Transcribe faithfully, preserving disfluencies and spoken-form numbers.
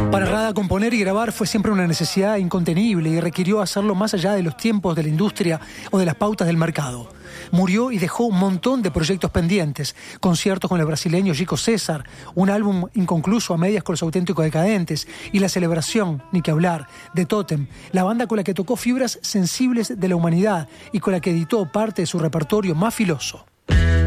Para Rada, componer y grabar fue siempre una necesidad incontenible y requirió hacerlo más allá de los tiempos de la industria o de las pautas del mercado. Murió y dejó un montón de proyectos pendientes, conciertos con el brasileño Chico César, un álbum inconcluso a medias con los Auténticos Decadentes y la celebración, ni que hablar, de Totem, la banda con la que tocó fibras sensibles de la humanidad y con la que editó parte de su repertorio más filoso.